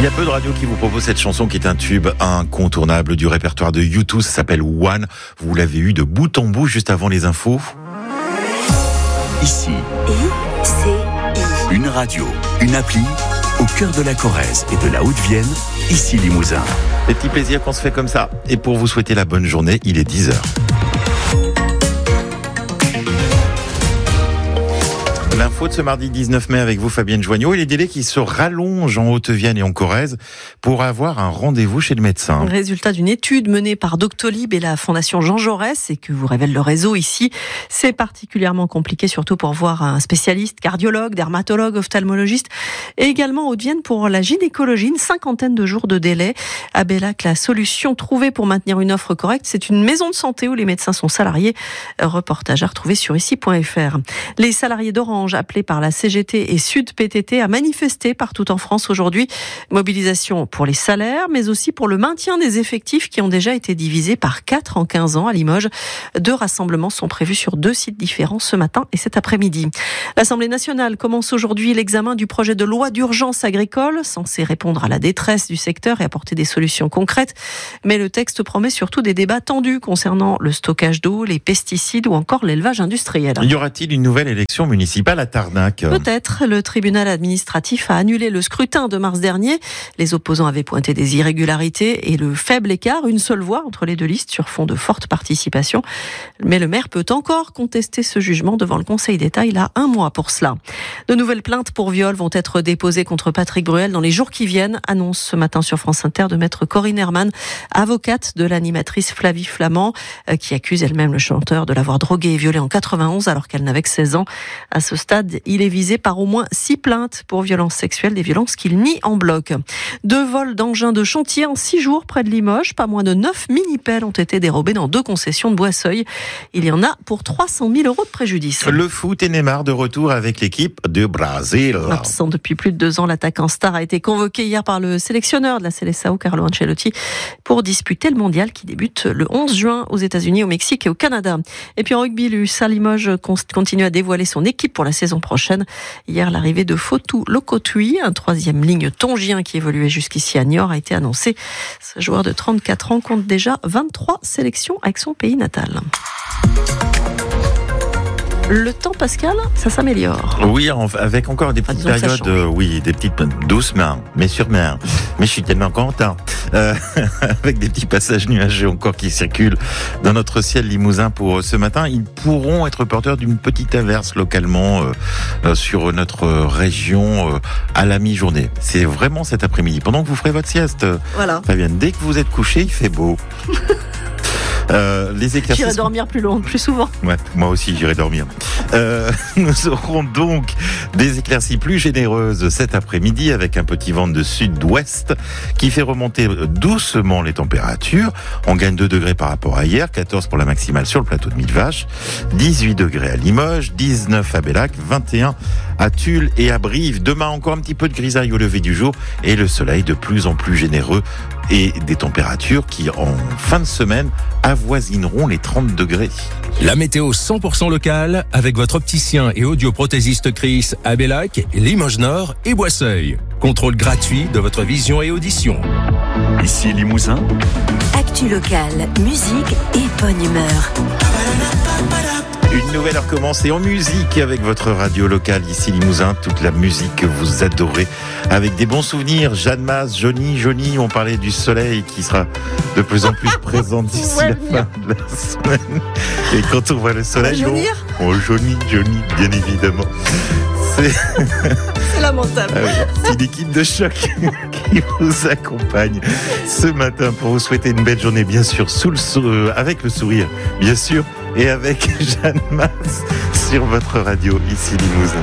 Il y a peu de radios qui vous proposent cette chanson qui est un tube incontournable du répertoire de U2. Ça s'appelle One. Vous l'avez eu de bout en bout juste avant les infos. Ici, une radio, une appli, au cœur de la Corrèze et de la Haute-Vienne, ici Limousin. Des petits plaisirs qu'on se fait comme ça. Et pour vous souhaiter la bonne journée, il est 10h. L'info de ce mardi 19 mai avec vous, Fabienne Joignot, et les délais qui se rallongent en Haute-Vienne et en Corrèze pour avoir un rendez-vous chez le médecin. Résultat d'une étude menée par Doctolib et la Fondation Jean Jaurès et que vous révèle le réseau ici. C'est particulièrement compliqué, surtout pour voir un spécialiste, cardiologue, dermatologue, ophtalmologiste et également en Haute-Vienne pour la gynécologie, une 50aine de jours de délai. À Bellac, la solution trouvée pour maintenir une offre correcte, c'est une maison de santé où les médecins sont salariés. Reportage à retrouver sur ici.fr. Les salariés d'Orange appelés par la CGT et Sud PTT à manifester partout en France aujourd'hui. Mobilisation pour les salaires, mais aussi pour le maintien des effectifs qui ont déjà été divisés par 4 en 15 ans à Limoges. 2 rassemblements sont prévus sur 2 sites différents ce matin et cet après-midi. L'Assemblée nationale commence aujourd'hui l'examen du projet de loi d'urgence agricole, censé répondre à la détresse du secteur et apporter des solutions concrètes. Mais le texte promet surtout des débats tendus concernant le stockage d'eau, les pesticides ou encore l'élevage industriel. Y aura-t-il une nouvelle élection municipale à Tarnac? Peut-être. Le tribunal administratif a annulé le scrutin de mars dernier. Les opposants avaient pointé des irrégularités et le faible écart, une seule voix entre les 2 listes sur fond de forte participation. Mais le maire peut encore contester ce jugement devant le Conseil d'État. Il a 1 mois pour cela. De nouvelles plaintes pour viol vont être déposées contre Patrick Bruel dans les jours qui viennent, annonce ce matin sur France Inter de maître Corinne Herman, avocate de l'animatrice Flavie Flamand, qui accuse elle-même le chanteur de l'avoir drogué et violé en 91 alors qu'elle n'avait que 16 ans. À ce stade, il est visé par au moins 6 plaintes pour violences sexuelles, des violences qu'il nie en bloc. 2 vols d'engins de chantier en 6 jours près de Limoges. Pas moins de 9 mini-pelles ont été dérobées dans 2 concessions de Boisseuil. Il y en a pour 300 000 € de préjudice. Le foot et Neymar de retour avec l'équipe du Brésil. Absent depuis plus de 2 ans, l'attaquant star a été convoqué hier par le sélectionneur de la Seleção, Carlo Ancelotti, pour disputer le mondial qui débute le 11 juin aux États-Unis, au Mexique et au Canada. Et puis en rugby, l'USA Limoges continue à dévoiler son équipe pour la saison prochaine. Hier, l'arrivée de Fotu Lokotui, un 3e ligne tongien qui évoluait jusqu'ici à Niort, a été annoncée. Ce joueur de 34 ans compte déjà 23 sélections avec son pays natal. Le temps, Pascal, ça s'améliore. Oui, avec encore des petites périodes, des petites doucement, mais sûrement. Mais je suis tellement content. Avec des petits passages nuageux encore qui circulent dans notre ciel limousin pour ce matin. Ils pourront être porteurs d'une petite averse localement sur notre région à la mi-journée. C'est vraiment cet après-midi, pendant que vous ferez votre sieste. Voilà. Fabienne, dès que vous êtes couché, il fait beau. Les éclaircies. J'irai dormir plus souvent. Ouais, moi aussi j'irai dormir. Nous aurons donc des éclaircies plus généreuses cet après-midi avec un petit vent de sud-ouest qui fait remonter doucement les températures. On gagne 2 degrés par rapport à hier, 14 pour la maximale sur le plateau de Millevaches, 18 degrés à Limoges, 19 à Bellac, 21 à Tulle et à Brive. Demain encore un petit peu de grisaille au lever du jour et le soleil de plus en plus généreux et des températures qui en fin de semaine avoisineront les 30 degrés. La météo 100% locale avec votre opticien et audioprothésiste Chris à Bellac, Limoges Nord et Boisseuil. Contrôle gratuit de votre vision et audition. Ici Limousin. Actu locale, musique et bonne humeur. Une nouvelle heure commence et en musique avec votre radio locale ici Limousin, toute la musique que vous adorez avec des bons souvenirs. Jeanne Masse, Johnny, on parlait du soleil qui sera de plus en plus présent d'ici la fin de la semaine. Et quand on voit le soleil, Johnny, bien évidemment. C'est lamentable. C'est l'équipe de choc qui vous accompagne ce matin pour vous souhaiter une belle journée, bien sûr, avec le sourire, bien sûr, et avec Jeanne Masse sur votre radio ici Limousin.